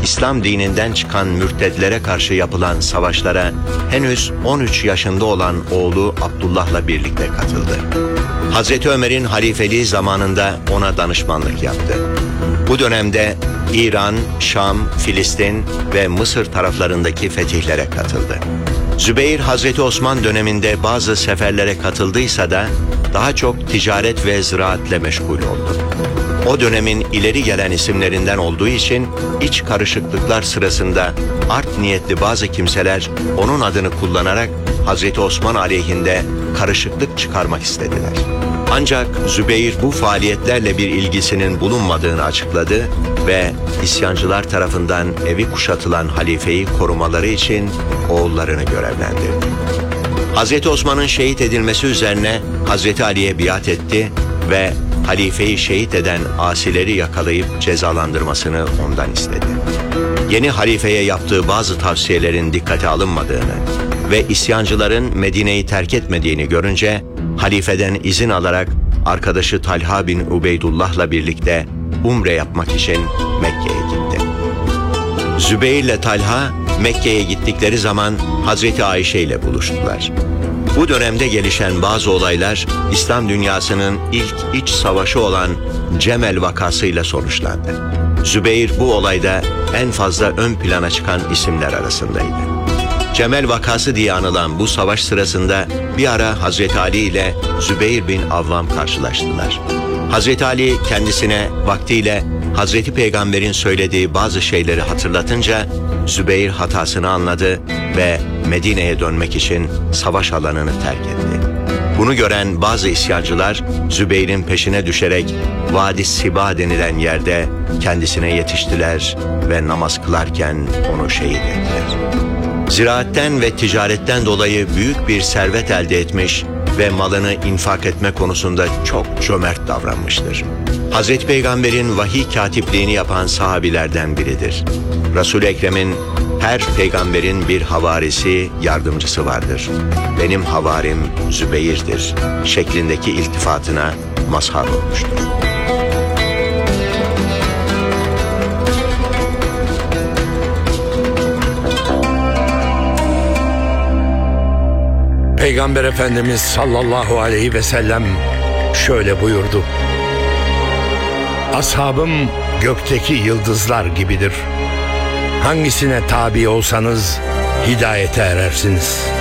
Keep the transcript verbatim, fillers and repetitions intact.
İslam dininden çıkan mürtetlere karşı yapılan savaşlara henüz on üç yaşında olan oğlu Abdullah'la birlikte katıldı. Hazreti Ömer'in halifeliği zamanında ona danışmanlık yaptı. Bu dönemde İran, Şam, Filistin ve Mısır taraflarındaki fetihlere katıldı. Zübeyir, Hazreti Osman döneminde bazı seferlere katıldıysa da daha çok ticaret ve ziraatle meşgul oldu. O dönemin ileri gelen isimlerinden olduğu için iç karışıklıklar sırasında art niyetli bazı kimseler onun adını kullanarak Hazreti Osman aleyhinde karışıklık çıkarmak istediler. Ancak Zübeyir bu faaliyetlerle bir ilgisinin bulunmadığını açıkladı ve isyancılar tarafından evi kuşatılan halifeyi korumaları için oğullarını görevlendirdi. Hazreti Osman'ın şehit edilmesi üzerine Hazreti Ali'ye biat etti ve halifeyi şehit eden asileri yakalayıp cezalandırmasını ondan istedi. Yeni halifeye yaptığı bazı tavsiyelerin dikkate alınmadığını ve isyancıların Medine'yi terk etmediğini görünce halifeden izin alarak arkadaşı Talha bin Ubeydullah'la birlikte umre yapmak için Mekke'ye gitti. Zübeyir ile Talha Mekke'ye gittikleri zaman Hazreti Ayşe ile buluştular. Bu dönemde gelişen bazı olaylar İslam dünyasının ilk iç savaşı olan Cemel vakasıyla sonuçlandı. Zübeyir bu olayda en fazla ön plana çıkan isimler arasındaydı. Cemel vakası diye anılan bu savaş sırasında bir ara Hazreti Ali ile Zübeyir bin Avvam karşılaştılar. Hazreti Ali kendisine vaktiyle Hazreti Peygamber'in söylediği bazı şeyleri hatırlatınca Zübeyir hatasını anladı ve Medine'ye dönmek için savaş alanını terk etti. Bunu gören bazı isyancılar Zübeyir'in peşine düşerek Vadi Siba denilen yerde kendisine yetiştiler ve namaz kılarken onu şehit ettiler. Ziraatten ve ticaretten dolayı büyük bir servet elde etmiş ve malını infak etme konusunda çok cömert davranmıştır. Hazreti Peygamber'in vahiy katipliğini yapan sahabilerden biridir. Resul-i Ekrem'in her peygamberin bir havarisi, yardımcısı vardır. Benim havarim Zübeyir'dir şeklindeki iltifatına mazhar olmuştur. Peygamber Efendimiz sallallahu aleyhi ve sellem şöyle buyurdu: Ashabım gökteki yıldızlar gibidir. Hangisine tabi olsanız hidayete erersiniz.